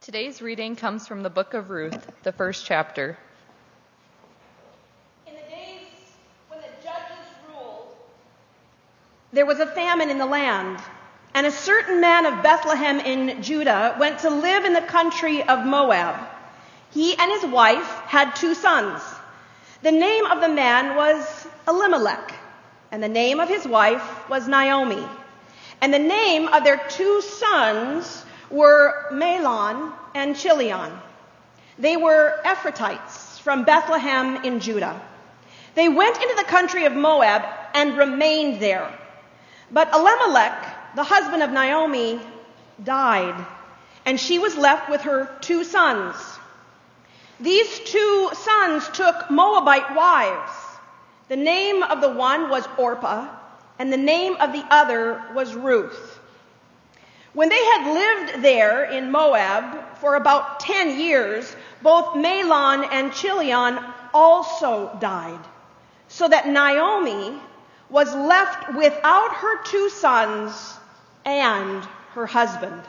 Today's reading comes from the book of Ruth, the first chapter. In the days when the judges ruled, there was a famine in the land, and a certain man of Bethlehem in Judah went to live in the country of Moab. He and his wife had 2 sons. The name of the man was Elimelech, and the name of his wife was Naomi. And the name of their 2 sons were Mahlon and Chilion. They were Ephrathites from Bethlehem in Judah. They went into the country of Moab and remained there. But Elimelech, the husband of Naomi, died, and she was left with her 2 sons. These 2 sons took Moabite wives. The name of the one was Orpah, and the name of the other was Ruth. When they had lived there in Moab for about 10 years, both Mahlon and Chilion also died, so that Naomi was left without her 2 sons and her husband.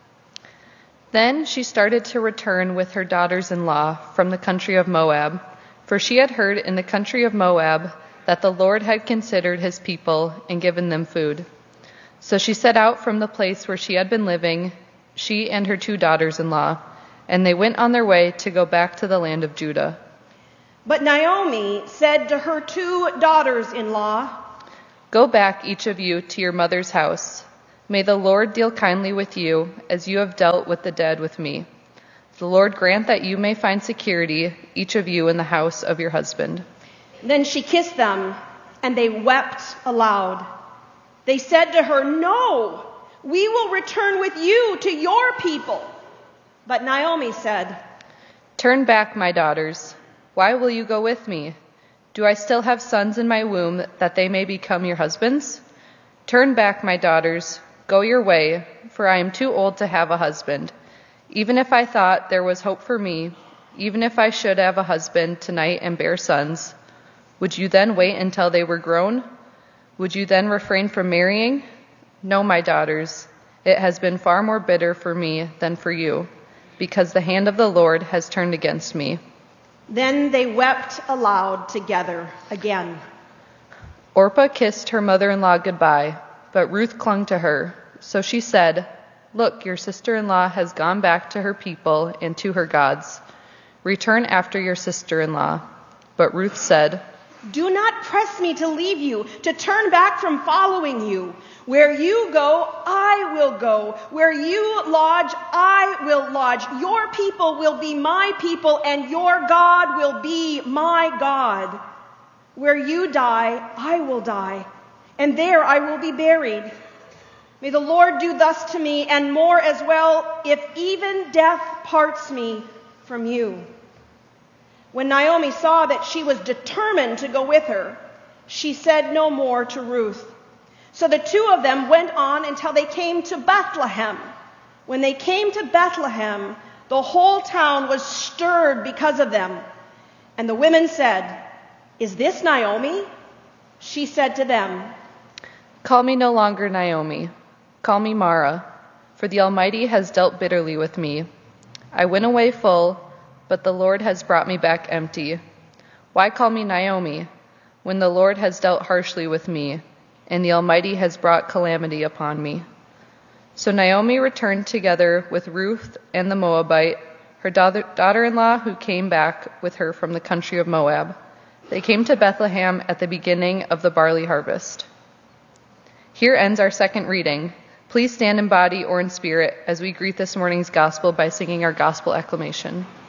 Then she started to return with her daughters-in-law from the country of Moab, for she had heard in the country of Moab that the Lord had considered his people and given them food. So she set out from the place where she had been living, she and her 2 daughters-in-law, and they went on their way to go back to the land of Judah. But Naomi said to her 2 daughters-in-law, "Go back, each of you, to your mother's house. May the Lord deal kindly with you, as you have dealt with the dead with me. The Lord grant that you may find security, each of you, in the house of your husband." Then she kissed them, and they wept aloud. They said to her, "No, we will return with you to your people." But Naomi said, "Turn back, my daughters. Why will you go with me? Do I still have sons in my womb that they may become your husbands? Turn back, my daughters. Go your way, for I am too old to have a husband. Even if I thought there was hope for me, even if I should have a husband tonight and bear sons, would you then wait until they were grown? Would you then refrain from marrying? No, my daughters, it has been far more bitter for me than for you, because the hand of the Lord has turned against me." Then they wept aloud together again. Orpah kissed her mother-in-law goodbye, but Ruth clung to her. So she said, "Look, your sister-in-law has gone back to her people and to her gods. Return after your sister-in-law." But Ruth said, "Do not press me to leave you, to turn back from following you. Where you go, I will go. Where you lodge, I will lodge. Your people will be my people, and your God will be my God. Where you die, I will die, and there I will be buried. May the Lord do thus to me, and more as well, if even death parts me from you." When Naomi saw that she was determined to go with her, she said no more to Ruth. So the 2 of them went on until they came to Bethlehem. When they came to Bethlehem, the whole town was stirred because of them. And the women said, "Is this Naomi?" She said to them, "Call me no longer Naomi. Call me Mara, for the Almighty has dealt bitterly with me. I went away full, but the Lord has brought me back empty. Why call me Naomi, when the Lord has dealt harshly with me, and the Almighty has brought calamity upon me?" So Naomi returned together with Ruth and the Moabite, her daughter-in-law, who came back with her from the country of Moab. They came to Bethlehem at the beginning of the barley harvest. Here ends our second reading. Please stand in body or in spirit as we greet this morning's gospel by singing our gospel acclamation.